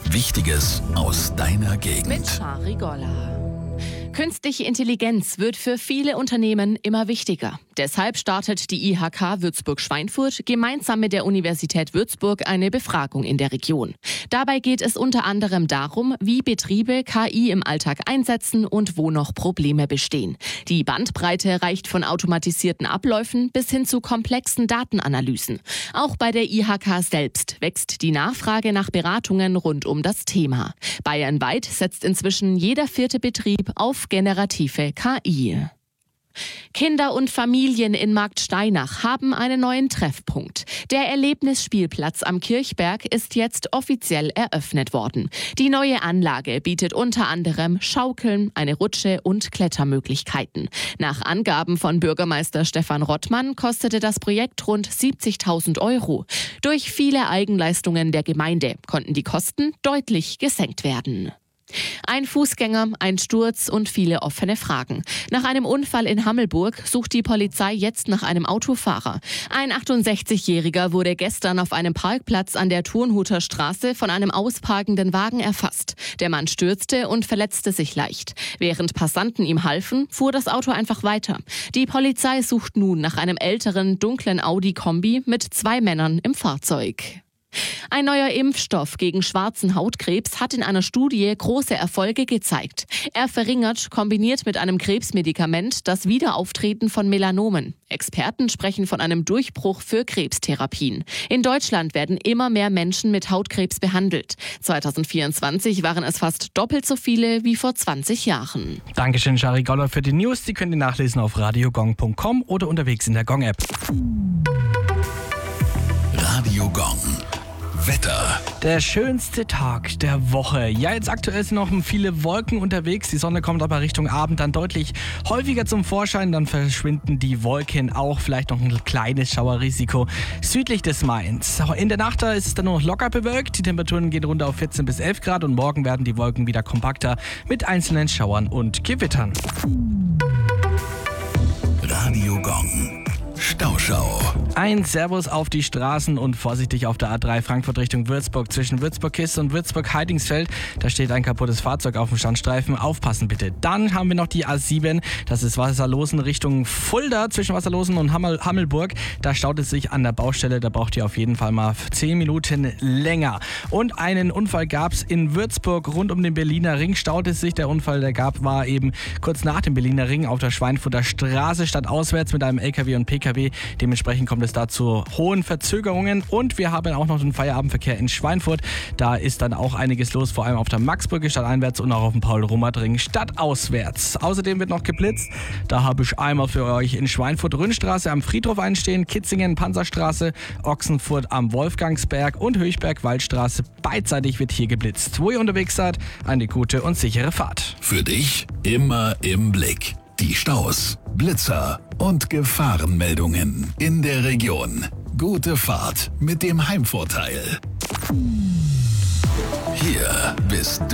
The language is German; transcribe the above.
Wichtiges aus deiner Gegend. Mit Shari Golla. Künstliche Intelligenz wird für viele Unternehmen immer wichtiger. Deshalb startet die IHK Würzburg-Schweinfurt gemeinsam mit der Universität Würzburg eine Befragung in der Region. Dabei geht es unter anderem darum, wie Betriebe KI im Alltag einsetzen und wo noch Probleme bestehen. Die Bandbreite reicht von automatisierten Abläufen bis hin zu komplexen Datenanalysen. Auch bei der IHK selbst wächst die Nachfrage nach Beratungen rund um das Thema. Bayernweit setzt inzwischen jeder 4. Betrieb auf generative KI. Kinder und Familien in Marktsteinach haben einen neuen Treffpunkt. Der Erlebnisspielplatz am Kirchberg ist jetzt offiziell eröffnet worden. Die neue Anlage bietet unter anderem Schaukeln, eine Rutsche und Klettermöglichkeiten. Nach Angaben von Bürgermeister Stefan Rottmann kostete das Projekt rund 70.000 €. Durch viele Eigenleistungen der Gemeinde konnten die Kosten deutlich gesenkt werden. Ein Fußgänger, ein Sturz und viele offene Fragen. Nach einem Unfall in Hammelburg sucht die Polizei jetzt nach einem Autofahrer. Ein 68-Jähriger wurde gestern auf einem Parkplatz an der Turnhuter Straße von einem ausparkenden Wagen erfasst. Der Mann stürzte und verletzte sich leicht. Während Passanten ihm halfen, fuhr das Auto einfach weiter. Die Polizei sucht nun nach einem älteren, dunklen Audi-Kombi mit 2 Männern im Fahrzeug. Ein neuer Impfstoff gegen schwarzen Hautkrebs hat in einer Studie große Erfolge gezeigt. Er verringert, kombiniert mit einem Krebsmedikament, das Wiederauftreten von Melanomen. Experten sprechen von einem Durchbruch für Krebstherapien. In Deutschland werden immer mehr Menschen mit Hautkrebs behandelt. 2024 waren es fast doppelt so viele wie vor 20 Jahren. Dankeschön, Shari Golla, für die News. Die könnt ihr nachlesen auf radiogong.com oder unterwegs in der Gong-App. Radio Gong. Wetter. Der schönste Tag der Woche. Ja, jetzt aktuell sind noch viele Wolken unterwegs. Die Sonne kommt aber Richtung Abend dann deutlich häufiger zum Vorschein. Dann verschwinden die Wolken auch. Vielleicht noch ein kleines Schauerrisiko südlich des Mains. In der Nacht ist es dann nur noch locker bewölkt. Die Temperaturen gehen runter auf 14 bis 11 Grad. Und morgen werden die Wolken wieder kompakter mit einzelnen Schauern und Gewittern. Radio Gong. Stauschau. Ein Servus auf die Straßen und vorsichtig auf der A3 Frankfurt Richtung Würzburg. Zwischen Würzburg-Kiste und Würzburg-Heidingsfeld. Da steht ein kaputtes Fahrzeug auf dem Standstreifen. Aufpassen bitte. Dann haben wir noch die A7. Das ist Wasserlosen Richtung Fulda. Zwischen Wasserlosen und Hammelburg. Da staut es sich an der Baustelle. Da braucht ihr auf jeden Fall mal 10 Minuten länger. Und einen Unfall gab es in Würzburg rund um den Berliner Ring. Staut es sich. Der Unfall, der war eben kurz nach dem Berliner Ring auf der Schweinfurter Straße stadtauswärts mit einem LKW und PKW. Dementsprechend kommt es da zu hohen Verzögerungen und wir haben auch noch den Feierabendverkehr in Schweinfurt. Da ist dann auch einiges los, vor allem auf der Maxbrücke stadteinwärts und auch auf dem Paul-Rummert-Ring stadtauswärts. Außerdem wird noch geblitzt. Da habe ich einmal für euch in Schweinfurt Rünnstraße am Friedhof einstehen, Kitzingen Panzerstraße, Ochsenfurt am Wolfgangsberg und Höchberg Waldstraße. Beidseitig wird hier geblitzt. Wo ihr unterwegs seid, eine gute und sichere Fahrt. Für dich immer im Blick. Die Staus, Blitzer und Gefahrenmeldungen in der Region. Gute Fahrt mit dem Heimvorteil. Hier bist du.